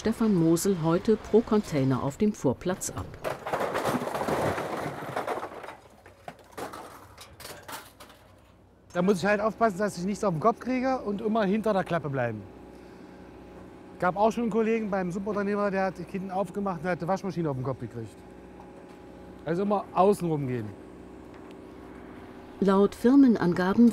Stefan Mosel heute pro Container auf dem Fuhrplatz ab. Da muss ich halt aufpassen, dass ich nichts auf den Kopf kriege und immer hinter der Klappe bleiben. Gab auch schon einen Kollegen beim Subunternehmer, der hat hinten aufgemacht und hat die Waschmaschine auf den Kopf gekriegt. Also immer außen rum gehen. Laut Firmenangaben